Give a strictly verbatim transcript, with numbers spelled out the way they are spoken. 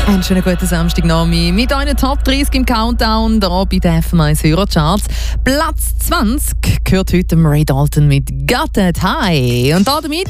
Einen schönen guten Samstagnachmittag mit euren Top dreißig im Countdown hier bei den F M eins Hörercharts. Platz zwanzig gehört heute Ray Dalton mit «Got That High». Und damit